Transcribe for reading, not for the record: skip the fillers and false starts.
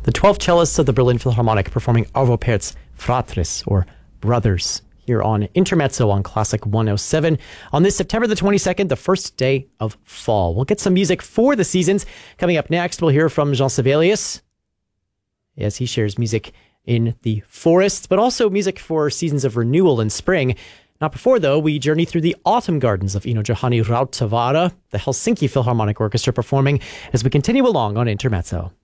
The 12 cellists of the Berlin Philharmonic performing Arvo Pärt's Fratres, or Brothers, here on Intermezzo on Classic 107 on this September the 22nd, the first day of fall. We'll get some music for the seasons. Coming up next, we'll hear from Jean Sibelius as he shares music in the forest, but also music for seasons of renewal in spring. Not before, though, we journey through the autumn gardens of Ino-Juhani Rautavaara, the Helsinki Philharmonic Orchestra performing as we continue along on Intermezzo.